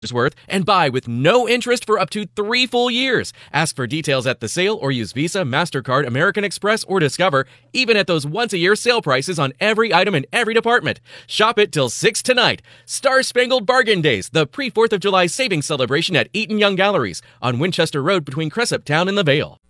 worth and buy with no interest for up to 3 full years. Ask for details at the sale or use Visa, MasterCard, American Express, or Discover, even at those once-a-year sale prices on every item in every department. Shop it till 6 tonight. Star Spangled Bargain Days, the pre-4th of July savings celebration at Eaton Young Galleries on Winchester Road between Cresaptown and the Vale.